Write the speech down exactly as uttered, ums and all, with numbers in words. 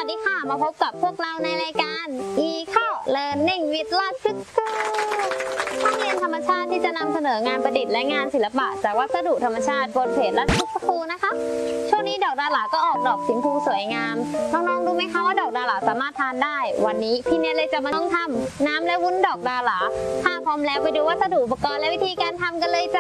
วัสดีค่ะมาพบกับพวกเราในรายการ Eco Learning with ลัดคึกคืห้องเรียนธรรมชาติที่จะนำเสนองานประดิษฐ์และงานศิลปะจากวัสดุธรรมชาติบนเพจลัดคึกคูนะคะช่วงนี้ดอกดาหลาก็ออกดอกสีชมพูสวยงามน้องๆรู้ไหมคะว่าดอกดาหลาสามารถทานได้วันนี้พี่เนยเลยจะมาลองทำน้ำและวุ้นดอกดาหลาถ้าพร้อมแล้วไปดูวัสดุอุปกรณ์และวิธีการทำกันเลยจ้ะ